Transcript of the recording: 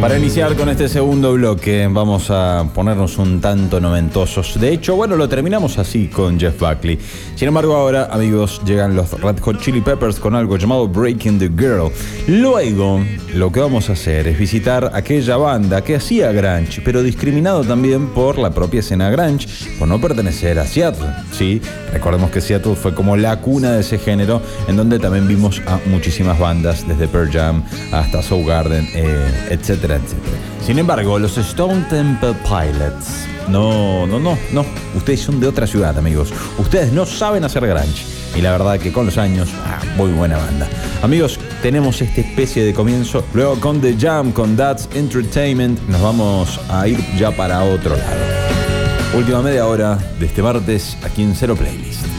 Para iniciar con este segundo bloque vamos a ponernos un tanto noventosos. De hecho, bueno, lo terminamos así con Jeff Buckley. Sin embargo, ahora, amigos, llegan los Red Hot Chili Peppers con algo llamado Breaking the Girl. Luego, lo que vamos a hacer es visitar aquella banda que hacía grunge, pero discriminado también por la propia escena grunge, por no pertenecer a Seattle. Sí, recordemos que Seattle fue como la cuna de ese género, en donde también vimos a muchísimas bandas, desde Pearl Jam hasta Soundgarden, etcétera, etcétera. Sin embargo, los Stone Temple Pilots, no. Ustedes son de otra ciudad, amigos. Ustedes no saben hacer grunge. Y la verdad que con los años, muy buena banda. Amigos, tenemos esta especie de comienzo. Luego con The Jam, con That's Entertainment, nos vamos a ir ya para otro lado. Última media hora de este martes aquí en Cero Playlist.